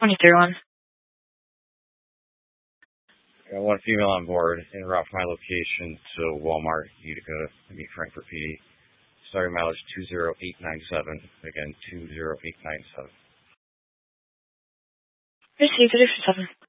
23-1. Got one female on board, en route from my location to Walmart, Utica, to meet Frankfurt PD. Starting mileage 20897. Again, 20897. Received 7.